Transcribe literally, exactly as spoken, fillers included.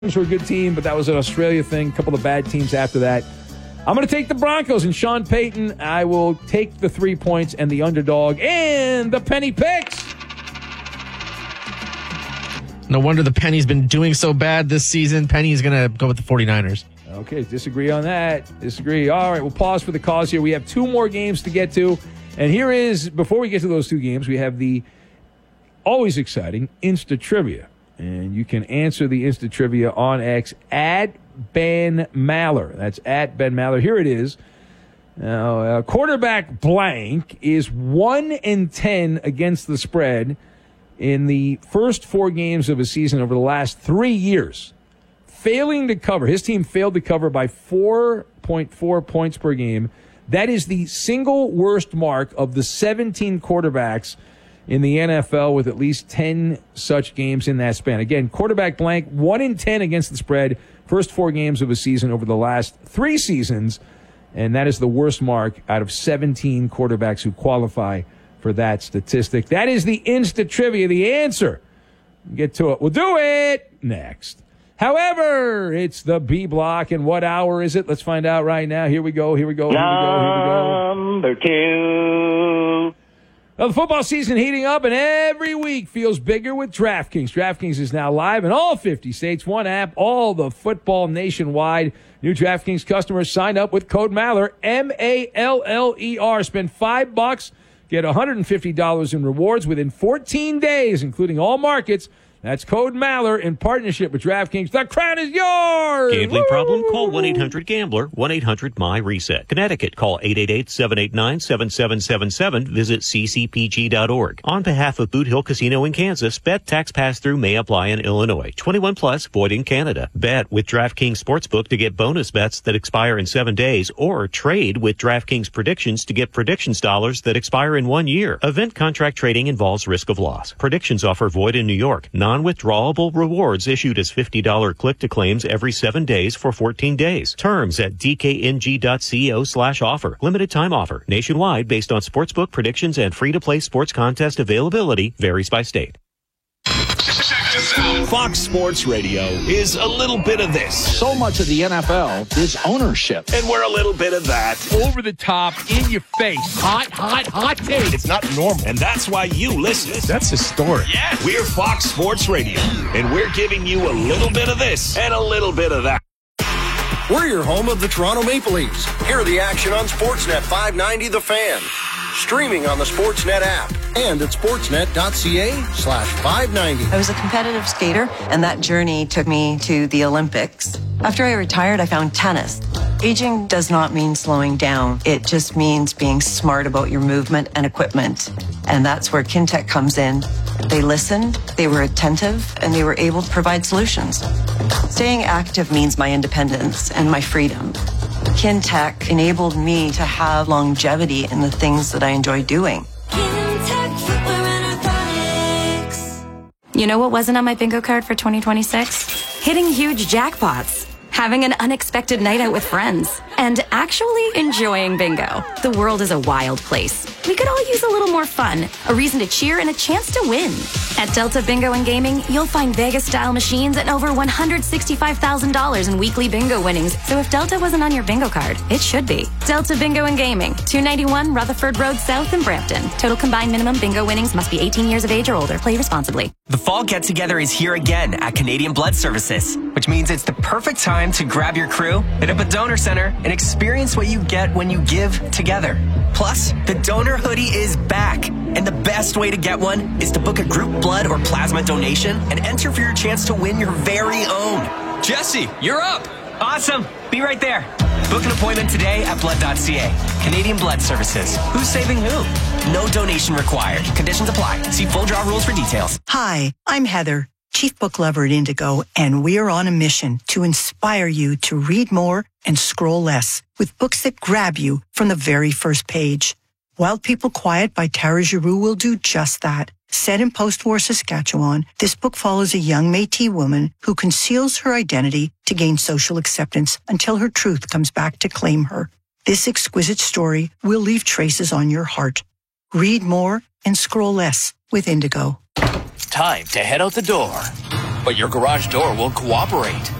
were a good team, but that was an Australia thing. A couple of bad teams after that. I'm going to take the Broncos and Sean Payton. I will take the three points and the underdog and the penny picks. No wonder the Penny's been doing so bad this season. Penny's going to go with the 49ers. Okay, disagree on that. Disagree. All right, we'll pause for the cause here. We have two more games to get to. And here is, before we get to those two games, we have the always exciting Insta Trivia. And you can answer the Insta Trivia on X at Ben Maller. That's at Ben Maller. Here it is. Now, uh, quarterback blank is one and ten against the spread in the first four games of a season over the last three years. Failing to cover. His team failed to cover by four point four points per game. That is the single worst mark of the seventeen quarterbacks in the N F L with at least ten such games in that span. Again, quarterback blank, one in ten against the spread, first four games of a season over the last three seasons, and that is the worst mark out of seventeen quarterbacks who qualify for that statistic. That is the Insta Trivia, the answer. Get to it. We'll do it next. However, it's the B block, and what hour is it? Let's find out right now. Here we go, here we go, here we go, here we go. Number two. Well, the football season heating up, and every week feels bigger with DraftKings. DraftKings is now live in all fifty states. One app, all the football nationwide. New DraftKings customers sign up with code Maller, M A L L E R. Spend five bucks, get one hundred fifty dollars in rewards within fourteen days, including all markets. That's code Maller in partnership with DraftKings. The crown is yours! Gambling problem? Call one eight hundred gambler, one eight hundred my reset. Connecticut, call eight eight eight, seven eight nine, seven seven seven seven. Visit c c p g dot org. On behalf of Boot Hill Casino in Kansas, bet tax pass-through may apply in Illinois. twenty-one plus, void in Canada. Bet with DraftKings Sportsbook to get bonus bets that expire in seven days, or trade with DraftKings Predictions to get predictions dollars that expire in one year. Event contract trading involves risk of loss. Predictions offer void in New York. Non-withdrawable rewards issued as fifty dollars click-to-claims every seven days for fourteen days. Terms at d k n g dot co slash offer. Limited time offer. Nationwide based on sportsbook predictions and free-to-play sports contest availability. Varies by state. Fox Sports Radio is a little bit of this. So much of the N F L is ownership. And we're a little bit of that. Over the top, in your face. Hot, hot, hot take. It's not normal. And that's why you listen. That's historic. Yeah. We're Fox Sports Radio. And we're giving you a little bit of this and a little bit of that. We're your home of the Toronto Maple Leafs. Hear the action on Sportsnet five ninety The Fan. Streaming on the Sportsnet app and at sportsnet.ca slash 590. I was a competitive skater, and that journey took me to the Olympics. After I retired, I found tennis. Aging does not mean slowing down. It just means being smart about your movement and equipment. And that's where Kintec comes in. They listened, they were attentive, and they were able to provide solutions. Staying active means my independence and my freedom. Kintec enabled me to have longevity in the things that I enjoy doing. Kintec Footwear and Orthotics. You know what wasn't on my bingo card for twenty twenty-six? Hitting huge jackpots, having an unexpected night out with friends, and actually enjoying bingo. The world is a wild place. We could all use a little more fun, a reason to cheer, and a chance to win. At Delta Bingo and Gaming, you'll find Vegas-style machines and over one hundred sixty-five thousand dollars in weekly bingo winnings. So if Delta wasn't on your bingo card, it should be. Delta Bingo and Gaming, two ninety-one Rutherford Road South in Brampton. Total combined minimum bingo winnings must be eighteen years of age or older. Play responsibly. The fall get-together is here again at Canadian Blood Services, which means it's the perfect time to grab your crew, hit up a donor center, and experience what you get when you give together. Plus, the donor hoodie is back, and the best way to get one is to book a group blood or plasma donation and enter for your chance to win your very own. Jesse, you're up! Awesome! Be right there. Book an appointment today at blood dot c a. Canadian Blood Services. Who's saving who? No donation required. Conditions apply. See full draw rules for details. Hi, I'm Heather, Chief Book Lover at Indigo, and we're on a mission to inspire you to read more and scroll less with books that grab you from the very first page. Wild People Quiet by Tara Giroux will do just that. Set in post-war Saskatchewan, this book follows a young Métis woman who conceals her identity to gain social acceptance until her truth comes back to claim her. This exquisite story will leave traces on your heart. Read more and scroll less with Indigo. Time to head out the door. but your garage door will cooperate.